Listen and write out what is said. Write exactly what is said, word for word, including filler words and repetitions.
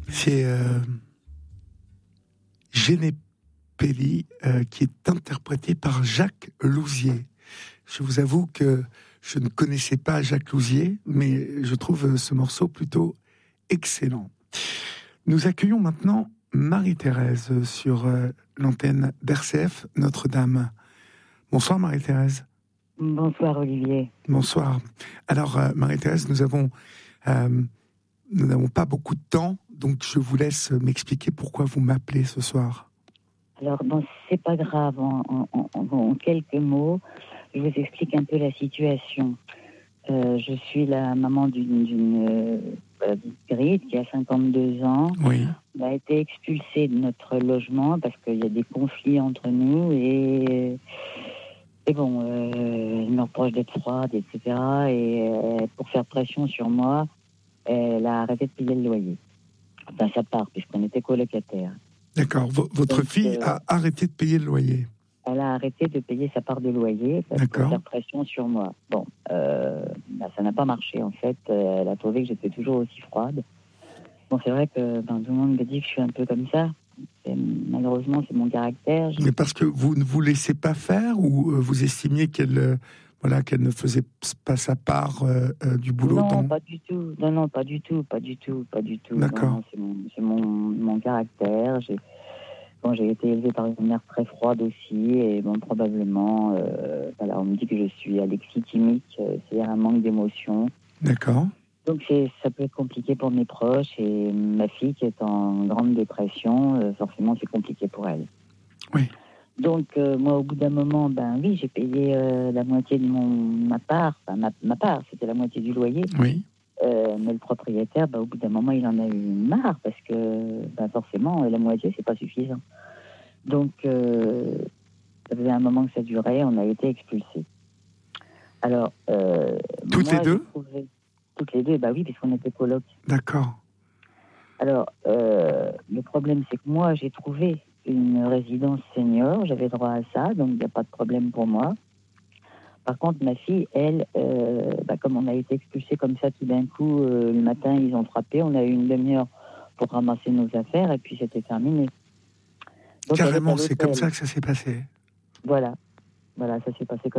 C'est euh, Génépélie euh, qui est interprété par Jacques Louzier. Je vous avoue que je ne connaissais pas Jacques Louzier, mais je trouve ce morceau plutôt excellent. Nous accueillons maintenant Marie-Thérèse sur euh, l'antenne d'R C F Notre-Dame. Bonsoir Marie-Thérèse. Bonsoir Olivier. Bonsoir. Alors euh, Marie-Thérèse, nous avons euh, nous n'avons pas beaucoup de temps, donc je vous laisse m'expliquer pourquoi vous m'appelez ce soir. Alors bon, c'est pas grave. En, en, en, en quelques mots, je vous explique un peu la situation. Euh, je suis la maman d'une, d'une euh, Grid qui a cinquante-deux ans. Oui. Elle a été expulsée de notre logement parce qu'il y a des conflits entre nous et, et bon, euh, elle me reproche d'être froide, et cetera. Et euh, pour faire pression sur moi, elle a arrêté de payer le loyer. Enfin, sa part, puisqu'on était colocataires. D'accord. V- votre Donc, fille euh, a arrêté de payer le loyer. Elle a arrêté de payer sa part de loyer parce D'accord. pour faire pression sur moi. Bon, euh, bah, ça n'a pas marché en fait. Euh, elle a trouvé que j'étais toujours aussi froide. Bon, c'est vrai que ben, tout le monde me dit que je suis un peu comme ça. C'est, malheureusement, c'est mon caractère. Je... Mais parce que vous ne vous laissez pas faire ou euh, vous estimiez qu'elle, euh, voilà, qu'elle ne faisait pas sa part euh, euh, du boulot Non, dans... pas du tout. Non, non, pas du tout, pas du tout, pas du tout. D'accord. Non, non, c'est mon, c'est mon, mon caractère. J'ai, bon, j'ai été élevée par une mère très froide aussi, et bon, probablement, euh, voilà, on me dit que je suis alexithymique, euh, c'est-à-dire un manque d'émotion. D'accord. Donc c'est, ça peut être compliqué pour mes proches, et ma fille qui est en grande dépression, euh, forcément c'est compliqué pour elle. Oui. Donc euh, moi au bout d'un moment, ben oui, j'ai payé euh, la moitié de mon ma part, enfin ma, ma part, c'était la moitié du loyer. Oui. Euh, mais le propriétaire, ben, au bout d'un moment, il en a eu marre parce que ben, forcément la moitié c'est pas suffisant. Donc euh, ça faisait un moment que ça durait, on a été expulsés. Alors euh, toutes moi, les deux j'ai trouvé... Toutes les deux, bah oui, puisqu'on était coloc. D'accord. Alors, euh, le problème, c'est que moi, j'ai trouvé une résidence senior, j'avais droit à ça, donc il n'y a pas de problème pour moi. Par contre, ma fille, elle, euh, bah, comme on a été expulsés comme ça tout d'un coup, euh, le matin, ils ont frappé, on a eu une demi-heure pour ramasser nos affaires, et puis c'était terminé. Donc, Carrément, elle est à c'est comme l'hôtel. ça que ça s'est passé. Voilà, voilà, ça s'est passé comme